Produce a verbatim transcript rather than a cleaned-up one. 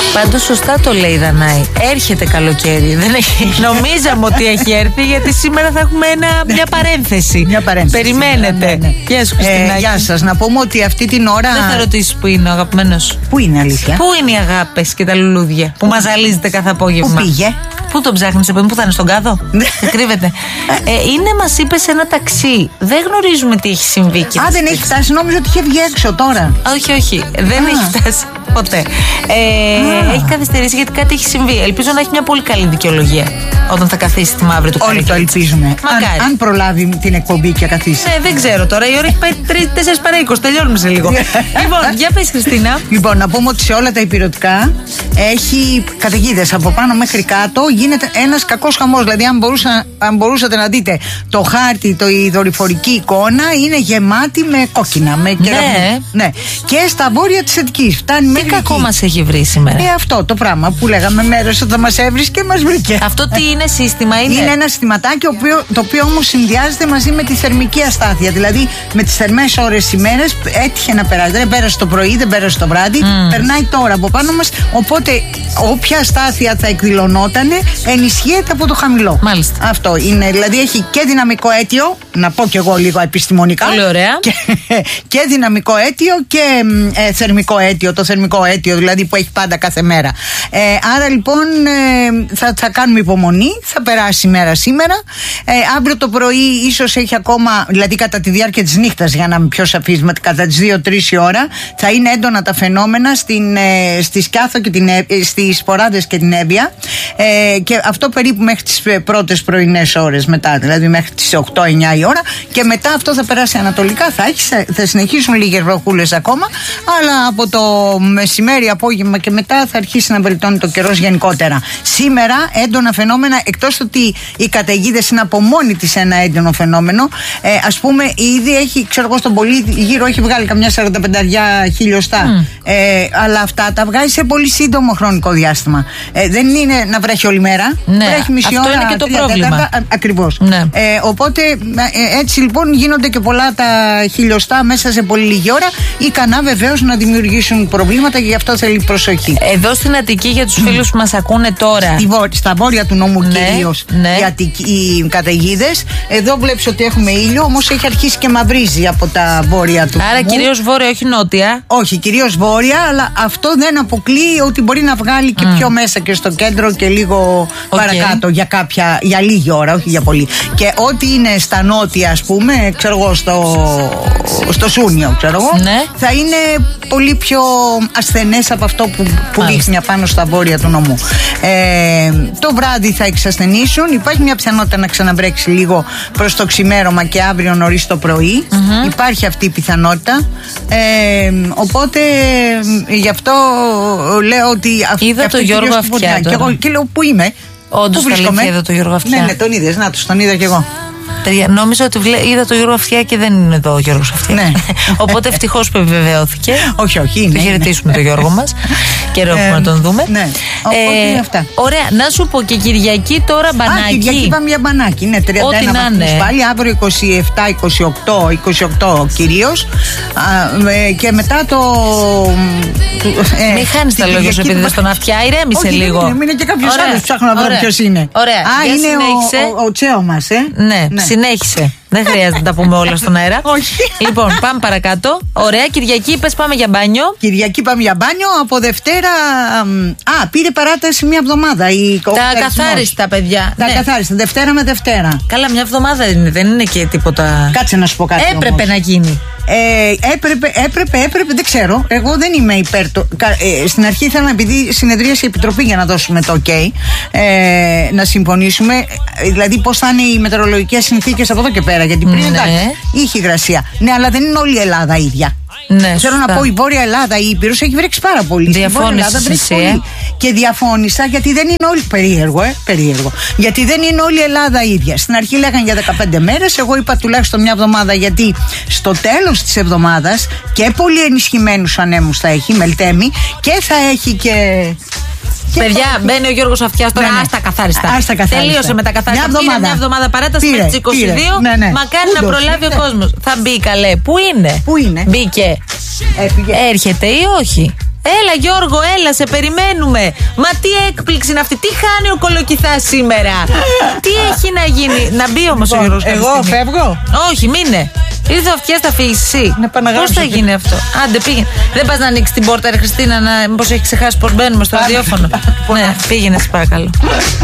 Πάντως σωστά το λέει η Δανάη. Έρχεται καλοκαίρι. Δεν έχει... Νομίζαμε ότι έχει έρθει, γιατί σήμερα θα έχουμε ένα, μια παρένθεση. Μια παρένθεση. Περιμένετε. Ναι, ναι. Γεια σου, Χριστίνα. Ε, γεια σας. Να πούμε ότι αυτή την ώρα. Δεν θα ρωτήσεις που είναι ο αγαπημένος. Πού είναι, αλήθεια? Πού είναι οι αγάπες και τα λουλούδια που μας ζαλίζετε κάθε απόγευμα? Πού πήγε? Πού τον ψάχνεις, παιδί μου, που θα είναι στον κάδο? Δεν κρύβεται. ε, είναι, μας είπε, σε ένα ταξί. Δεν γνωρίζουμε τι έχει συμβεί. Και Α, δεν έχει φτάσει. Νόμιζα ότι είχε βγει έξω τώρα. Όχι, όχι. Δεν Α. έχει φτάσει ποτέ. Ε, έχει καθυστερήσει γιατί κάτι έχει συμβεί. Ελπίζω να έχει μια πολύ καλή δικαιολογία όταν θα καθίσει τη μαύρη του Όλοι το ελπίζουμε. Αν, αν προλάβει την εκπομπή και καθίσει. Ναι, δεν ξέρω τώρα. Η ώρα έχει πάει τέσσερα παρά είκοσι. Τελειώνουμε σε λίγο. Λοιπόν, για πες, Χριστίνα. Λοιπόν, να πούμε ότι σε όλα τα υπηρετικά έχει καταιγίδες από πάνω μέχρι κάτω. Γίνεται ένας κακός χαμός. Δηλαδή, αν, μπορούσα, αν μπορούσατε να δείτε το χάρτη, το, η δορυφορική εικόνα είναι γεμάτη με κόκκινα. Με ναι. ναι. Και στα βόρεια της Αττικής. Φτάνει τι κακό μας έχει βρει σήμερα? Ε, αυτό το πράγμα που λέγαμε μέρες ότι θα μας έβρισκε, μας βρήκε. Αυτό τι είναι, σύστημα είναι? Είναι ένα συστηματάκι το οποίο όμως συνδυάζεται μαζί με τη θερμική αστάθεια. Δηλαδή με τις θερμές ώρες ημέρες έτυχε να περάσει. Δεν πέρασε το πρωί, δεν πέρασε το βράδυ. Mm. Περνάει τώρα από πάνω μας. Οπότε όποια αστάθεια θα εκδηλωνόταν ενισχύεται από το χαμηλό. Μάλιστα. Αυτό είναι. Δηλαδή έχει και δυναμικό αίτιο, να πω κι εγώ λίγο επιστημονικά. Πολύ ωραία. Και, και δυναμικό αίτιο και ε, θερμικό αίτιο. Το θερμικό αίτιο δηλαδή που έχει πάντα κάθε μέρα. Ε, άρα λοιπόν ε, θα, θα κάνουμε υπομονή. Θα περάσει η μέρα σήμερα. Ε, αύριο το πρωί ίσως έχει ακόμα, δηλαδή κατά τη διάρκεια της νύχτας, για να είμαι πιο σαφής, κατά τις δύο τρεις η ώρα, θα είναι έντονα τα φαινόμενα στην, ε, στη Σκιάθο και την, ε, στις Σποράδες και την Έβεια. Ε, και αυτό περίπου μέχρι τις πρώτες πρωινές ώρες μετά, δηλαδή μέχρι τις οκτώ εννιά η ώρα. Και μετά αυτό θα περάσει ανατολικά. Θα, έχει, θα συνεχίσουν λίγες βροχούλες ακόμα, αλλά από το μεσημέρι, απόγευμα και μετά θα αρχίσει να βελτιώνει το καιρός γενικότερα. Σήμερα έντονα φαινόμενα, εκτός ότι οι καταιγίδες είναι από μόνη της ένα έντονο φαινόμενο. Ε, ας πούμε, ήδη έχει, ξέρω εγώ, στον πολύ γύρω έχει βγάλει καμιά σαράντα πέντε χιλιοστά. Mm. Ε, αλλά αυτά τα βγάζει σε πολύ σύντομο χρονικό διάστημα. Ε, δεν είναι να βρέχει όλη μέρα. Ναι, βρέχει μισή αυτό ώρα. Είναι και το πρόβλημα. Ακριβώς. Ναι. Ε, οπότε ε, έτσι λοιπόν γίνονται και πολλά τα χιλιοστά μέσα σε πολύ λίγη ώρα, ικανά βεβαίως να δημιουργήσουν προβλήματα, και γι' αυτό θέλει προσοχή. Εδώ στην Αττική, για τους φίλους που μας ακούνε τώρα, στα βόρεια του νόμου, ναι, κυρίως, ναι, οι, οι καταιγίδες. Εδώ βλέπεις ότι έχουμε ήλιο, όμως έχει αρχίσει και μαυρίζει από τα βόρεια του. Άρα κυρίως βόρεια, όχι νότια. Όχι, κυρίως βόρεια, αλλά αυτό δεν αποκλείει ότι μπορεί να βγάλει και mm. πιο μέσα και στο κέντρο και λίγο okay. παρακάτω για, κάποια, για λίγη ώρα, όχι για πολύ. Και ό,τι είναι στα νότια, ας πούμε, ξέρω εγώ, στο, στο Σούνιο, ξέρω εγώ, ναι, θα είναι πολύ πιο ασθενές από αυτό που, που δείχνει απάνω στα βόρεια του νομού. Ε, το βράδυ θα εξασθενήσουν. Υπάρχει μια πιθανότητα να ξαναμπρέξει λίγο προς το ξημέρωμα και αύριο νωρίς το πρωί. Mm-hmm. Υπάρχει αυτή η πιθανότητα. Ε, οπότε γι' αυτό λέω ότι είδα αυτό το Γιώργο Αυτιά. Και εγώ και λέω πού είμαι. Όντως αλήθεια, είδα το Γιώργο Αυτιά. Ναι, ναι, τον είδες, να τους, τον είδα κι εγώ. Παιδιά, νόμιζα ότι βλέ... είδα το Γιώργο Αυτιά και δεν είναι εδώ ο Γιώργος Αυτιά. Ναι. Οπότε ευτυχώς που επιβεβαιώθηκε. Όχι, όχι. Είναι, το χαιρετήσουμε τον Γιώργο μας. Καιρό έχουμε ε, να τον δούμε. Ναι. Οπότε ε, αυτά. Ωραία, να σου πω και Κυριακή τώρα μπανάκι. Α, Κυριακή πάμε για μπανάκι. Ναι, τριάντα ένα βαθμούς πάλι. Αύριο είκοσι επτά, είκοσι οκτώ, είκοσι οκτώ κυρίως. Ε, και μετά το. Ε, Μην χάνεις τα λόγια σου επειδή δεν στον Αυτιά. Ηρέμησε λίγο. Όχι, είναι και κάποιος άλλος. Ψάχνω να βρω ποιος είναι. Ωραία. Α, είναι ο Τσέο μας, ε. Ναι, συνέχισε. Δεν χρειάζεται να τα πούμε όλα στον αέρα. Όχι. Λοιπόν, πάμε παρακάτω. Ωραία, Κυριακή, πες πάμε για μπάνιο. Κυριακή πάμε για μπάνιο. Από Δευτέρα. Α, πήρε παράταση μια εβδομάδα. Η... Τα καθάριστα, παιδιά. Τα ναι. καθάριστα, Δευτέρα με Δευτέρα. Καλά, μια εβδομάδα είναι, δεν είναι και τίποτα. Κάτσε να σου πω κάτι. Έπρεπε όμως να γίνει. Ε, έπρεπε, έπρεπε, έπρεπε, δεν ξέρω. Εγώ δεν είμαι υπέρ. Το, ε, στην αρχή ήθελα, επειδή συνεδρίασε η Επιτροπή για να δώσουμε το OK, ε, να συμφωνήσουμε. Δηλαδή, πώς θα είναι οι μετεωρολογικές συνθήκες από εδώ και πέρα. Γιατί πριν, ναι, εντάξει, είχε υγρασία. Ναι, αλλά δεν είναι όλη η Ελλάδα ίδια. Ναι, θέλω σωστά. να πω, η Βόρεια Ελλάδα, η Ήπειρος έχει βρέξει πάρα πολύ. Διαφώνησες εσύ, ε? Και διαφώνησα γιατί δεν είναι όλη. Περίεργο, ε, περίεργο. Γιατί δεν είναι όλη η Ελλάδα ίδια. Στην αρχή λέγανε για δεκαπέντε μέρες. Εγώ είπα τουλάχιστον μια εβδομάδα, γιατί στο τέλος της εβδομάδας και πολύ ενισχυμένους ανέμους θα έχει, Μελτέμι, και θα έχει και. Παιδιά, μπαίνει ο Γιώργος Αυτιάς τώρα. Ναι, ναι. Άστα καθάριστα. Άστα καθάριστα. Τελείωσε με τα καθάριστα. Μια εβδομάδα, μια εβδομάδα παράταση μέχρι τις είκοσι δύο. Ναι, ναι. Μακάρι Ούτως, να προλάβει ναι. ο κόσμος. Θα μπει καλέ. Πού είναι? Πού είναι? Μπήκε. Έφυγε. Έρχεται ή όχι? Έλα Γιώργο, έλα, σε περιμένουμε. Μα τι έκπληξη είναι αυτή, τι χάνει ο Κολοκυθάς σήμερα. Τι έχει να γίνει. Να μπει όμως ο Γιώργος. Εγώ φεύγω. Όχι, μείνε. Ήρθε ο Αυτιάς, θα φύγεις εσύ. Πώς θα γίνει αυτό. Άντε πήγαινε. Δεν πας να ανοίξει την πόρτα, ρε Χριστίνα, να... μήπως έχει ξεχάσει πως μπαίνουμε στο ραδιόφωνο. Ναι, πήγαινε, σε παρακαλώ.